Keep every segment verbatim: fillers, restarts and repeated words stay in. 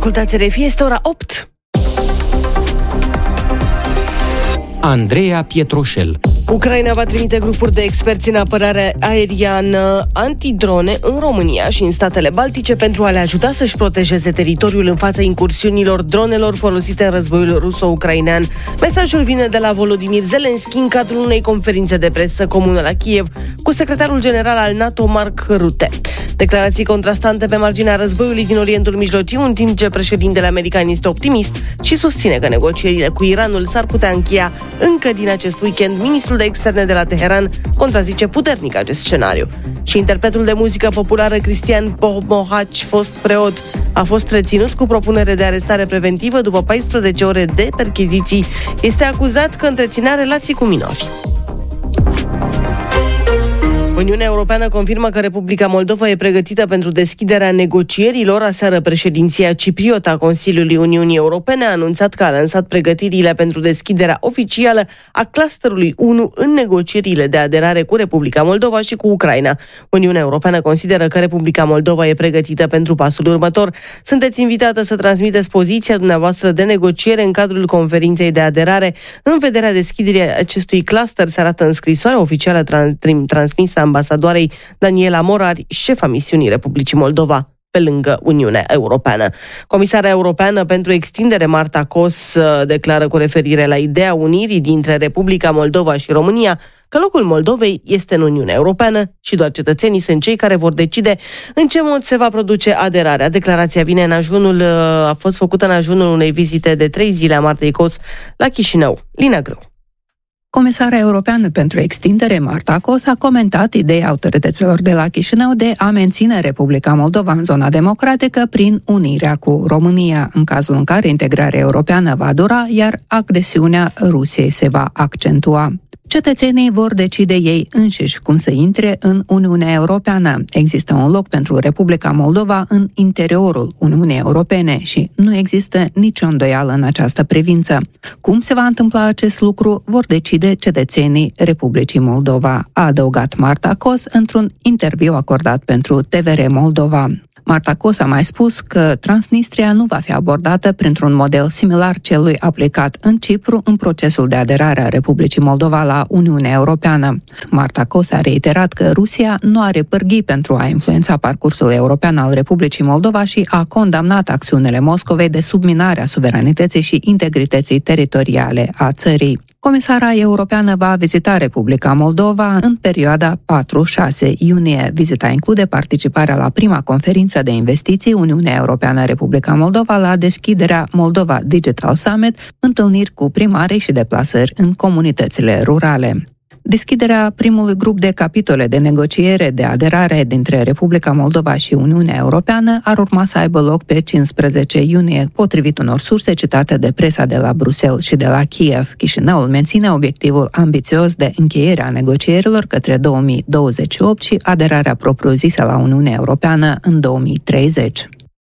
Ascultați R F I, este ora opt. Andreea Pietroșel. Ucraina va trimite grupuri de experți în apărare aeriană antidrone în România și în statele Baltice pentru a le ajuta să-și protejeze teritoriul în fața incursiunilor dronelor folosite în războiul ruso-ucrainean. Mesajul vine de la Volodymyr Zelensky în cadrul unei conferințe de presă comună la Kiev cu secretarul general al NATO, Mark Rutte. Declarații contrastante pe marginea războiului din Orientul Mijlociu, în timp ce președintele american este optimist și susține că negocierile cu Iranul s-ar putea încheia încă din acest weekend. Ministrul de externe de la Teheran contrazice puternic acest scenariu. Și interpretul de muzică populară Cristian Pomohaci, fost preot, a fost reținut cu propunere de arestare preventivă după paisprezece ore de percheziții. Este acuzat că întreținea relații cu minori. Uniunea Europeană confirmă că Republica Moldova e pregătită pentru deschiderea negocierilor. Aseară, președinția cipriotă a Consiliului Uniunii Europene a anunțat că a lansat pregătirile pentru deschiderea oficială a clusterului unu în negocierile de aderare cu Republica Moldova și cu Ucraina. Uniunea Europeană consideră că Republica Moldova e pregătită pentru pasul următor. Sunteți invitată să transmiteți poziția dumneavoastră de negociere în cadrul conferinței de aderare. În vederea deschiderii acestui cluster se arată în scrisoarea oficială trans- transmisă ambasadoarei Daniela Morari, șefa misiunii Republicii Moldova pe lângă Uniunea Europeană. Comisara Europeană pentru extindere, Marta Kos, declară cu referire la ideea unirii dintre Republica Moldova și România că locul Moldovei este în Uniunea Europeană și doar cetățenii sunt cei care vor decide în ce mod se va produce aderarea. Declarația vine în ajunul, a fost făcută în ajunul unei vizite de trei zile a Martei Kos la Chișinău. Lina Grâu. Comisara Europeană pentru extindere, Marta Kos, a comentat ideea autorităților de la Chișinău de a menține Republica Moldova în zona democratică prin unirea cu România, în cazul în care integrarea europeană va dura, iar agresiunea Rusiei se va accentua. Cetățenii vor decide ei înșiși cum să intre în Uniunea Europeană. Există un loc pentru Republica Moldova în interiorul Uniunii Europene și nu există nicio îndoială în această privință. Cum se va întâmpla acest lucru, vor decide cetățenii Republicii Moldova, a adăugat Marta Kos într-un interviu acordat pentru T V R Moldova. Marta Kos a mai spus că Transnistria nu va fi abordată printr-un model similar celui aplicat în Cipru în procesul de aderare a Republicii Moldova la Uniunea Europeană. Marta Kos a reiterat că Rusia nu are pârghii pentru a influența parcursul european al Republicii Moldova și a condamnat acțiunile Moscovei de subminare a suveranității și integrității teritoriale a țării. Comisara europeană va vizita Republica Moldova în perioada patru șase iunie. Vizita include participarea la prima conferință de investiții Uniunea Europeană-Republica Moldova la deschiderea Moldova Digital Summit, întâlniri cu primari și deplasări în comunitățile rurale. Deschiderea primului grup de capitole de negociere de aderare dintre Republica Moldova și Uniunea Europeană ar urma să aibă loc pe cincisprezece iunie, potrivit unor surse citate de presa de la Bruxelles și de la Kiev. Chișinăul menține obiectivul ambițios de încheiere a negocierilor către două mii douăzeci și opt și aderarea propriu-zisă la Uniunea Europeană în două mii treizeci.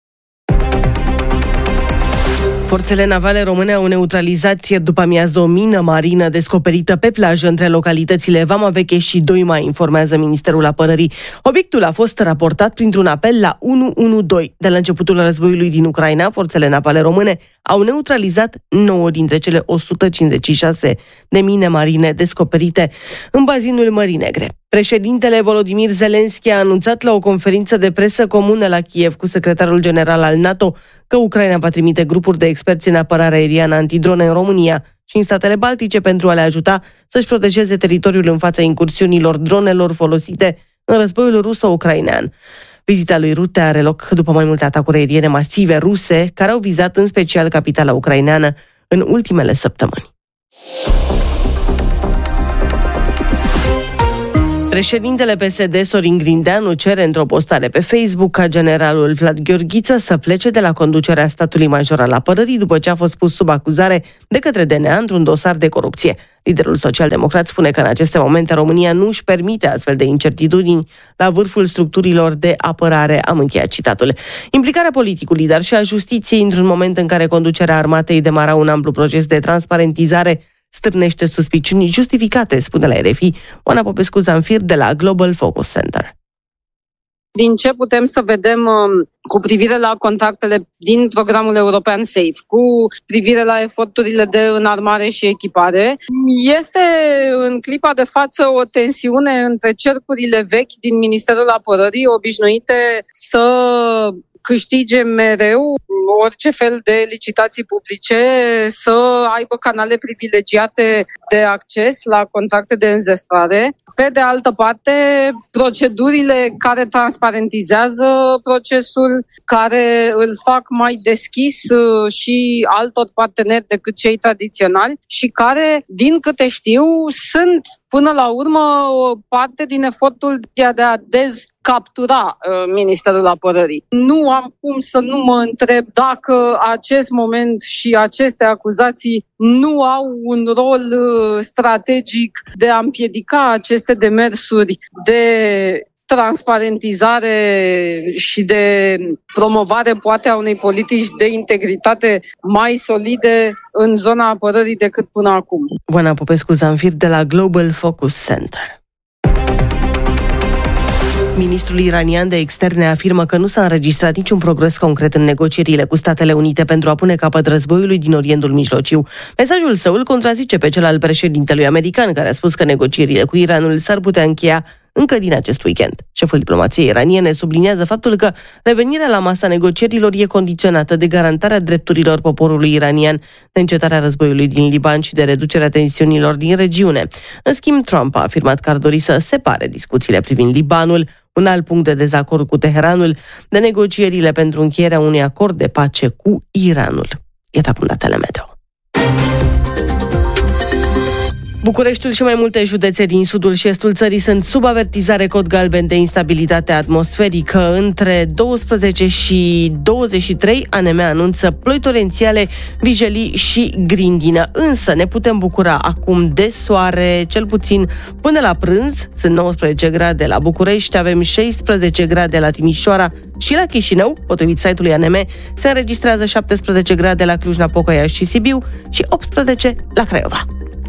Forțele navale române au neutralizat ieri după amiază o mină marină descoperită pe plajă între localitățile Vama Veche și Doima, informează Ministerul Apărării. Obiectul a fost raportat printr-un apel la unu unu doi. De la începutul războiului din Ucraina, forțele navale române au neutralizat nouă dintre cele o sută cincizeci și șase de mine marine descoperite în bazinul Mării Negre. Președintele Volodymyr Zelensky a anunțat la o conferință de presă comună la Kiev cu secretarul general al NATO că Ucraina va trimite grupuri de experți în apărare aeriană antidrone în România și în statele Baltice pentru a le ajuta să-și protejeze teritoriul în fața incursiunilor dronelor folosite în războiul ruso-ucrainean. Vizita lui Rutte are loc după mai multe atacuri aeriene masive ruse care au vizat în special capitala ucraineană în ultimele săptămâni. Președintele P S D, Sorin Grindeanu, cere într-o postare pe Facebook ca generalul Vlad Gheorghiță să plece de la conducerea statului major al apărării după ce a fost pus sub acuzare de către D N A într-un dosar de corupție. Liderul social-democrat spune că în aceste momente România nu își permite astfel de incertitudini la vârful structurilor de apărare, am încheiat citatul. Implicarea politicului, dar și a justiției într-un moment în care conducerea armatei demara un amplu proces de transparentizare stârnește suspiciuni justificate, spune la R F I Oana Popescu Zanfir de la Global Focus Center. din ce putem să vedem cu privire la contractele din programul european SAFE, cu privire la eforturile de înarmare și echipare. Este în clipa de față o tensiune între cercurile vechi din Ministerul Apărării, obișnuite să câștige mereu orice fel de licitații publice, să aibă canale privilegiate de acces la contracte de înzestrare. Pe de altă parte, procedurile care transparentizează procesul, care îl fac mai deschis și altor parteneri decât cei tradiționali și care, din câte știu, sunt până la urmă o parte din efortul de a dezcaptura uh, Ministerul Apărării. Nu am cum să nu mă întreb dacă acest moment și aceste acuzații nu au un rol uh, strategic de a împiedica aceste demersuri de transparentizare și de promovare poate a unei politici de integritate mai solide în zona apărării decât până acum. Oana Popescu-Zamfir de la Global Focus Center. Ministrul iranian de externe afirmă că nu s-a înregistrat niciun progres concret în negocierile cu Statele Unite pentru a pune capăt războiului din Orientul Mijlociu. Mesajul său îl contrazice pe cel al președintelui american, care a spus că negocierile cu Iranul s-ar putea încheia încă din acest weekend. Șeful diplomației iraniene subliniază faptul că revenirea la masa negocierilor e condiționată de garantarea drepturilor poporului iranian, de încetarea războiului din Liban și de reducerea tensiunilor din regiune. În schimb, Trump a afirmat că ar dori să separe discuțiile privind Libanul, un alt punct de dezacord cu Teheranul, de negocierile pentru încheierea unui acord de pace cu Iranul. Iată acum datele meteo. Bucureștiul și mai multe județe din sudul și estul țării sunt sub avertizare cod galben de instabilitate atmosferică. Între douăsprezece și douăzeci și trei A N M anunță ploi torențiale, vijelii și grindină. Însă ne putem bucura acum de soare, cel puțin până la prânz. Sunt nouăsprezece grade la București, avem șaisprezece grade la Timișoara și la Chișinău. Potrivit site-ului A N M, se înregistrează șaptesprezece grade la Cluj-Napoca, Iași și Sibiu și optsprezece la Craiova.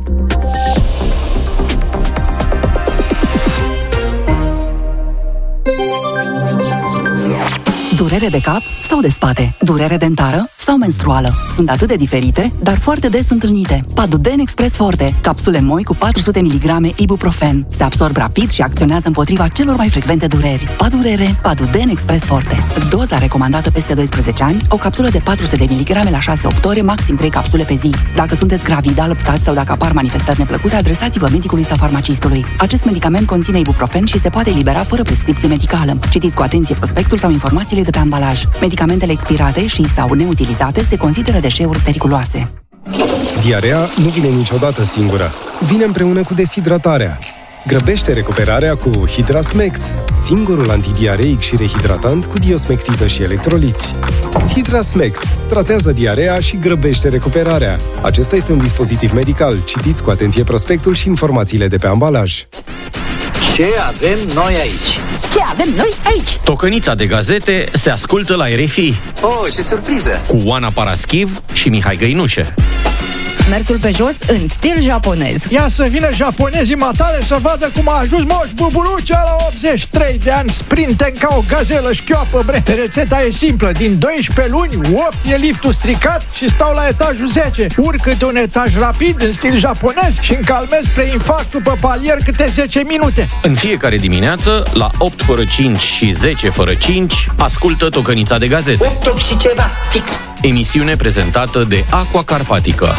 Durere de cap sau de spate? Durere dentară sau menstruală? Sunt atât de diferite, dar foarte des întâlnite. Paduden Express Forte, capsule moi cu patru sute miligrame ibuprofen. Se absorb rapid și acționează împotriva celor mai frecvente dureri. Padurere, Paduden Express Forte. Doza recomandată peste doisprezece ani, o capsulă de patru sute de miligrame la șase opt ore, maxim trei capsule pe zi. Dacă sunteți gravid, alăptați sau dacă apar manifestări neplăcute, adresați-vă medicului sau farmacistului. Acest medicament conține ibuprofen și se poate elibera fără prescripție medicală. Citiți cu atenție prospectul sau informațiile de pe ambalaj. Medicamentele expirate și sau neutilizate se consideră deșeuri periculoase. Diarea nu vine niciodată singură. Vine împreună cu deshidratarea. Grăbește recuperarea cu Hidrasmect, singurul antidiareic și rehidratant cu diosmectită și electroliți. Hidrasmect tratează diarea și grăbește recuperarea. Acesta este un dispozitiv medical. Citiți cu atenție prospectul și informațiile de pe ambalaj. Ce avem noi aici? Ce avem noi aici? Tocănița de gazete se ascultă la R F I. Oh, ce surpriză! Cu Oana Paraschiv și Mihai Găinușe. Mersul pe jos în stil japonez. Ia să vină japonezii matale să vadă cum a ajuns Moș Buburucea la optzeci și trei de ani, sprinten ca o gazelă șchioapă, bre. Rețeta e simplă, din doisprezece luni, opt e liftul stricat și stau la etajul zece. Urcă-te un etaj rapid în stil japonez și încalmez spre infarctul pe palier câte zece minute. În fiecare dimineață, la opt fără cinci și zece fără cinci, ascultă Tocănița de gazete. opt și ceva, fix. Emisiune prezentată de Aqua Carpatica.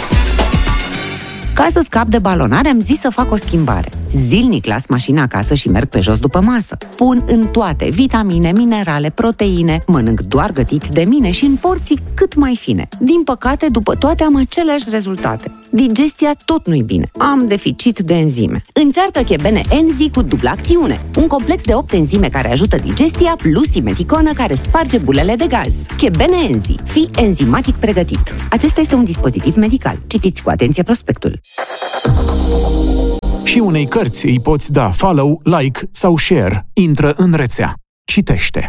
Ca să scap de balonare, am zis să fac o schimbare. Zilnic las mașina acasă și merg pe jos după masă. Pun în toate vitamine, minerale, proteine, mănânc doar gătit de mine și în porții cât mai fine. Din păcate, după toate am aceleași rezultate. Digestia tot nu-i bine. Am deficit de enzime. Încearcă Chebene Enzi cu dublă acțiune. Un complex de opt enzime care ajută digestia plus simeticonă care sparge bulele de gaz. Chebene Enzi. Fii enzimatic pregătit. Acesta este un dispozitiv medical. Citiți cu atenție prospectul. Și unei cărți îi poți da follow, like sau share. Intră în rețea. Citește.